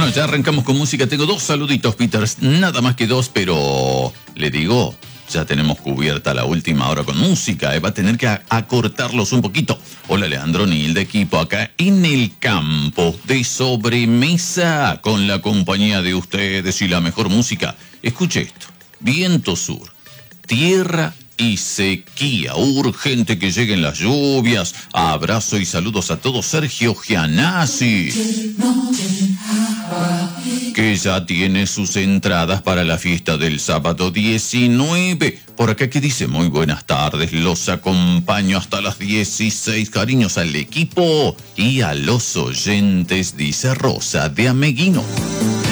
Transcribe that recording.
Bueno, ya arrancamos con música. Tengo 2 saluditos, Peters. Nada más que 2, pero le digo, ya tenemos cubierta la última hora con música. Va a tener que acortarlos un poquito. Hola, Leandro Nil, de equipo acá en el campo de sobremesa con la compañía de ustedes y la mejor música. Escuche esto. Viento sur, tierra y sequía. Urgente que lleguen las lluvias. Abrazo y saludos a todos. Sergio Gianassi, que ya tiene sus entradas para la fiesta del sábado 19. Por acá que dice, muy buenas tardes, los acompaño hasta las 16. Cariños al equipo y a los oyentes, dice Rosa de Ameguino.